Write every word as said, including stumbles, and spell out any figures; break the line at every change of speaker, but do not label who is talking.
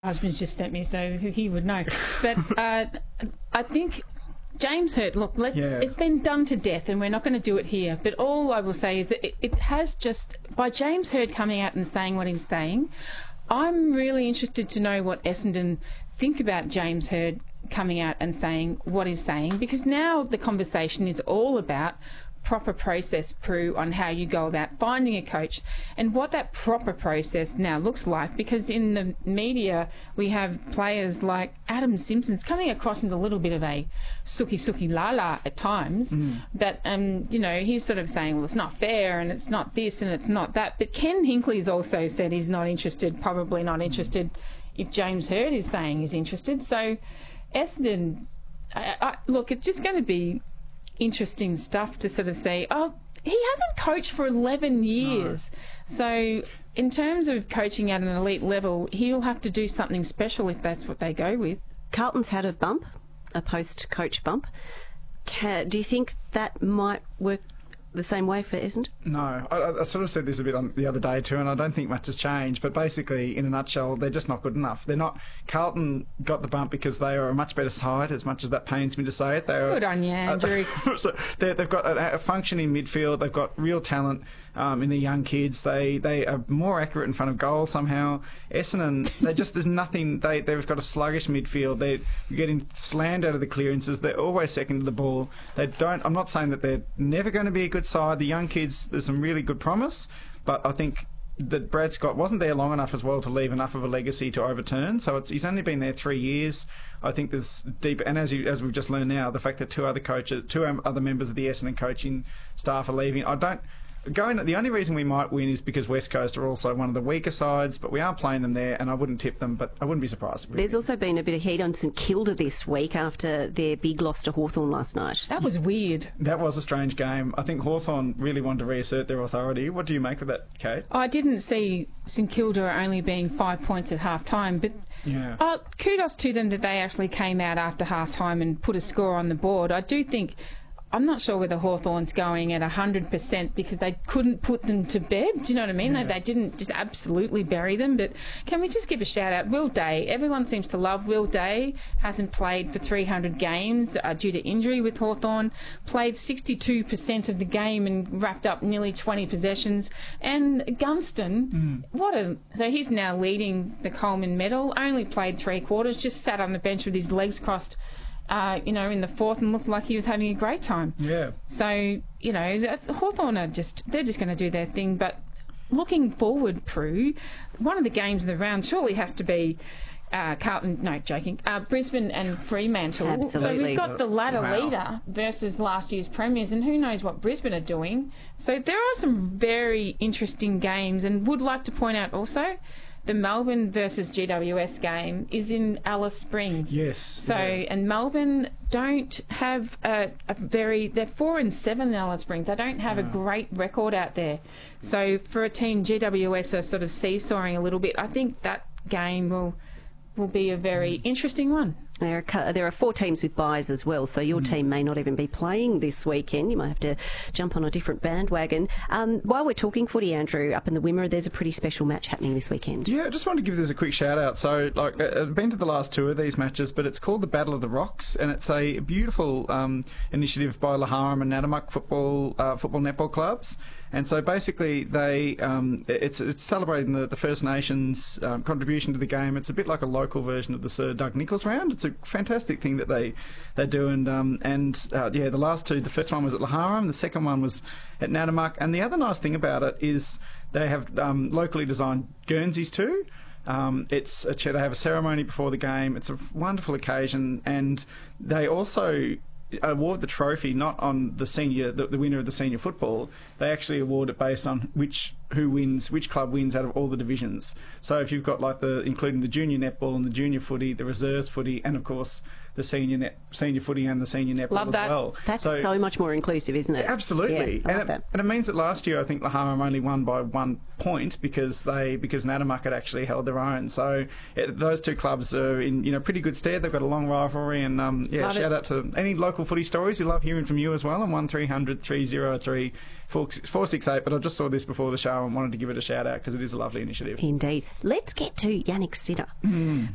husband's just sent me, so he would know. But uh, I think James Hird, look, let, yeah. it's been done to death, and we're not going to do it here. But all I will say is that it, it has just, by James Hird coming out and saying what he's saying, I'm really interested to know what Essendon think about James Hird coming out and saying what he's saying, because now the conversation is all about proper process, Prue, on how you go about finding a coach and what that proper process now looks like, because in the media we have players like Adam Simpson's coming across as a little bit of a suki suki lala at times, mm. but um, you know, he's sort of saying, well, it's not fair and it's not this and it's not that. But Ken Hinkley's also said he's not interested, probably not interested if James Hird is saying he's interested. So Essendon, I, I, look, it's just going to be interesting stuff to sort of say, oh, he hasn't coached for eleven years. No. So in terms of coaching at an elite level, he'll have to do something special if that's what they go with.
Carlton's had a bump, a post-coach bump. Can, do you think that might work the same way for Essendon?
No. I, I sort of said this a bit on the other day too, and I don't think much has changed. But basically, in a nutshell, they're just not good enough. They're not. Carlton got the bump because they are a much better side, as much as that pains me to say it. They are,
good on you, Andrew.
Uh, so they've got a, a functioning midfield. They've got real talent um, in the young kids. They they are more accurate in front of goal somehow. Essendon, they just there's nothing. They they've got a sluggish midfield. They're getting slammed out of the clearances. They're always second to the ball. They don't. I'm not saying that they're never going to be a good side. The young kids, there's some really good promise, but I think that Brad Scott wasn't there long enough as well to leave enough of a legacy to overturn. So it's, he's only been there three years. I think there's deep, and as you, as we've just learned now, the fact that two other coaches, two other members of the Essendon coaching staff are leaving. I don't. Going, the only reason we might win is because West Coast are also one of the weaker sides, but we are playing them there, and I wouldn't tip them, but I wouldn't be surprised. Really.
There's also been a bit of heat on St Kilda this week after their big loss to Hawthorn last night.
That was weird.
That was a strange game. I think Hawthorn really wanted to reassert their authority. What do you make of that, Kate?
I didn't see St Kilda only being five points at half-time, but
yeah.
uh, kudos to them that they actually came out after half-time and put a score on the board. I do think... I'm not sure whether Hawthorn's going at one hundred percent because they couldn't put them to bed. Do you know what I mean? Yeah. They, they didn't just absolutely bury them. But can we just give a shout out? Will Day. Everyone seems to love Will Day. Hasn't played for three hundred games uh, due to injury with Hawthorn. Played sixty-two percent of the game and wrapped up nearly twenty possessions. And Gunston, mm. what a... So he's now leading the Coleman medal. Only played three quarters. Just sat on the bench with his legs crossed. Uh, you know, in the fourth, and looked like he was having a great time.
Yeah.
So, you know, Hawthorn are just, they're just going to do their thing. But looking forward, Prue, one of the games of the round surely has to be uh, Carlton, no, joking, uh, Brisbane and Fremantle.
Absolutely.
So we've got the ladder
wow.
leader versus last year's premiers, and who knows what Brisbane are doing. So there are some very interesting games, and would like to point out also, the Melbourne versus G W S game is in Alice Springs.
Yes.
So,
yeah.
and Melbourne don't have a, a very... They're four and seven in Alice Springs. They don't have no. a great record out there. So for a team, G W S are sort of seesawing a little bit. I think that game will will be a very interesting one.
There are, there are four teams with buys as well, so your mm. team may not even be playing this weekend. You might have to jump on a different bandwagon. Um, while we're talking footy, Andrew, up in the Wimmera, there's a pretty special match happening this weekend.
Yeah, I just wanted to give this a quick shout out. So, like, I've been to the last two of these matches, but it's called the Battle of the Rocks, and it's a beautiful um, initiative by Laharam and Nanamuck football uh, football netball clubs. And so basically, they um, it's it's celebrating the, the First Nations um, contribution to the game. It's a bit like a local version of the Sir Doug Nicholls round. It's a fantastic thing that they they do. And um, and uh, yeah, the last two, the first one was at Laharam, the second one was at Nanamuck. And the other nice thing about it is they have um, locally designed Guernseys too. Um, it's a, they have a ceremony before the game. It's a wonderful occasion, and they also award the trophy not on the senior, the, the winner of the senior football. They actually award it based on which who wins, which club wins out of all the divisions. So if you've got like the, including the junior netball and the junior footy, the reserves footy, and of course the senior net, senior footy and the senior netball
Love
as
that.
well.
That's so, so much more inclusive, isn't it?
Absolutely.
Yeah, I
and,
love
it,
that.
and it means that last year I think Laharam only won by one point because they because Nanamuck had actually held their own. So it, those two clubs are in you know pretty good stead. They've got a long rivalry, and um, yeah,
love
shout
it.
out to them. Any local footy stories? We love hearing from you as well on one three hundred three oh three four six eight. But I just saw this before the show and wanted to give it a shout out because it is a lovely initiative.
Indeed. Let's get to Yannick Sitter.
Mm.